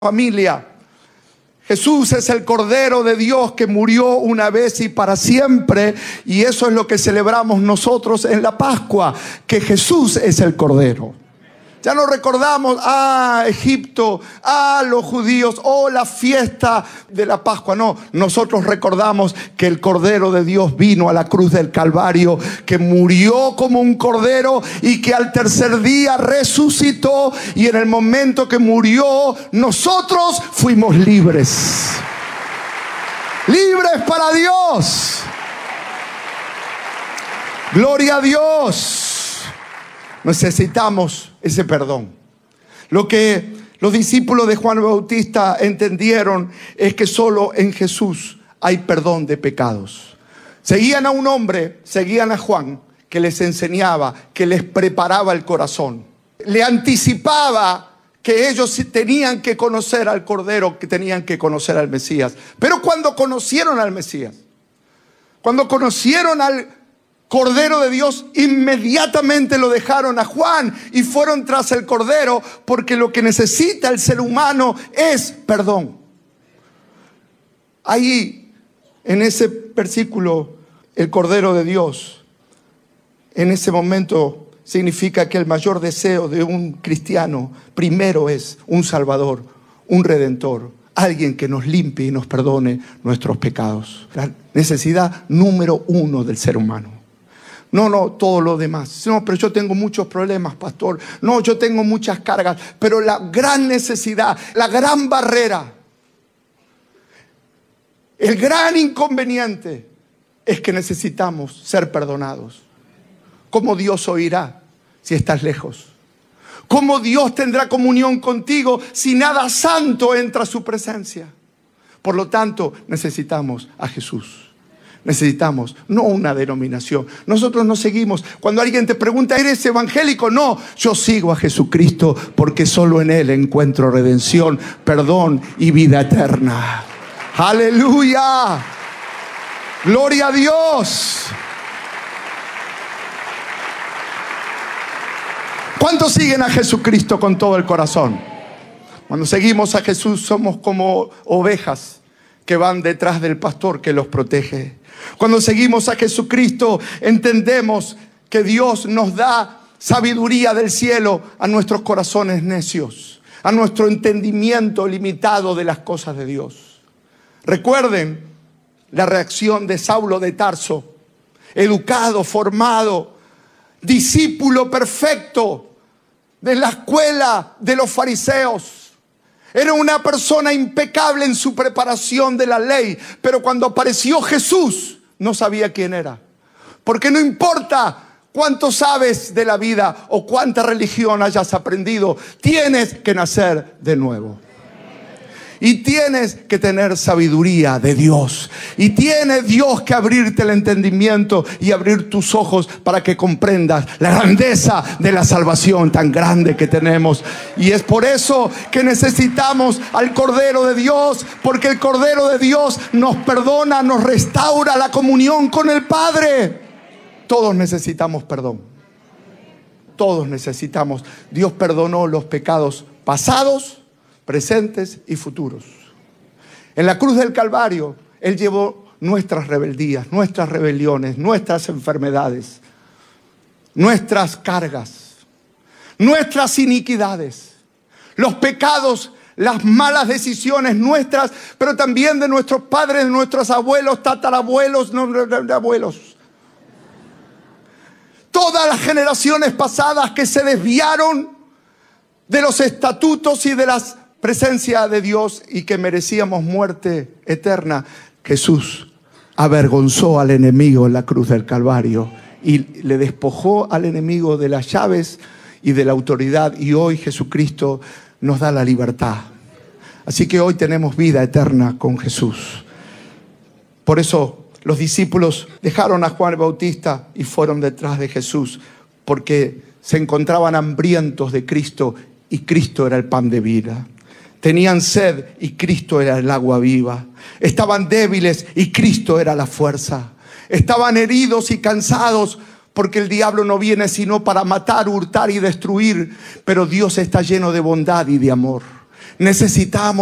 Familia, Jesús es el Cordero de Dios que murió una vez y para siempre, y eso es lo que celebramos nosotros en la Pascua, que Jesús es el Cordero. Ya no recordamos, Egipto, los judíos, la fiesta de la Pascua. No, nosotros recordamos que el Cordero de Dios vino a la cruz del Calvario, que murió como un cordero y que al tercer día resucitó. Y en el momento que murió, nosotros fuimos libres. Libres para Dios. Gloria a Dios. Necesitamos ese perdón. Lo que los discípulos de Juan Bautista entendieron es que solo en Jesús hay perdón de pecados. Seguían a un hombre, seguían a Juan, que les enseñaba, que les preparaba el corazón. Le anticipaba que ellos tenían que conocer al Cordero, que tenían que conocer al Mesías. Pero cuando conocieron al Mesías, cuando conocieron al Cordero de Dios, inmediatamente lo dejaron a Juan y fueron tras el Cordero, porque lo que necesita el ser humano es perdón. Ahí, en ese versículo, el Cordero de Dios, en ese momento significa que el mayor deseo de un cristiano primero es un Salvador, un Redentor, alguien que nos limpie y nos perdone nuestros pecados. La necesidad número uno del ser humano. No, todo lo demás. No, pero yo tengo muchos problemas, pastor. No, yo tengo muchas cargas. Pero la gran necesidad, la gran barrera, el gran inconveniente es que necesitamos ser perdonados. ¿Cómo Dios oirá si estás lejos? ¿Cómo Dios tendrá comunión contigo si nada santo entra a su presencia? Por lo tanto, necesitamos a Jesús. Necesitamos, no una denominación. Nosotros no seguimos. Cuando alguien te pregunta, ¿eres evangélico? No, yo sigo a Jesucristo porque solo en Él encuentro redención, perdón y vida eterna. ¡Aleluya! ¡Gloria a Dios! ¿Cuántos siguen a Jesucristo con todo el corazón? Cuando seguimos a Jesús somos como ovejas que van detrás del pastor que los protege. Cuando seguimos a Jesucristo entendemos que Dios nos da sabiduría del cielo a nuestros corazones necios, a nuestro entendimiento limitado de las cosas de Dios. Recuerden la reacción de Saulo de Tarso, educado, formado, discípulo perfecto de la escuela de los fariseos. Era una persona impecable en su preparación de la ley, pero cuando apareció Jesús no sabía quién era. Porque no importa cuánto sabes de la vida o cuánta religión hayas aprendido, tienes que nacer de nuevo. Y tienes que tener sabiduría de Dios. Y tiene Dios que abrirte el entendimiento y abrir tus ojos para que comprendas la grandeza de la salvación tan grande que tenemos. Y es por eso que necesitamos al Cordero de Dios, porque el Cordero de Dios nos perdona, nos restaura la comunión con el Padre. Todos necesitamos perdón. Todos necesitamos. Dios perdonó los pecados pasados, presentes y futuros. En la cruz del Calvario, Él llevó nuestras rebeldías, nuestras rebeliones, nuestras enfermedades, nuestras cargas, nuestras iniquidades, los pecados, las malas decisiones nuestras, pero también de nuestros padres, de nuestros abuelos, tatarabuelos, abuelos. Todas las generaciones pasadas que se desviaron de los estatutos y de las presencia de Dios y que merecíamos muerte eterna, Jesús avergonzó al enemigo en la cruz del Calvario y le despojó al enemigo de las llaves y de la autoridad, y hoy Jesucristo nos da la libertad. Así que hoy tenemos vida eterna con Jesús. Por eso los discípulos dejaron a Juan Bautista y fueron detrás de Jesús, porque se encontraban hambrientos de Cristo y Cristo era el pan de vida. Tenían sed y Cristo era el agua viva. Estaban débiles y Cristo era la fuerza. Estaban heridos y cansados porque el diablo no viene sino para matar, hurtar y destruir. Pero Dios está lleno de bondad y de amor. Necesitamos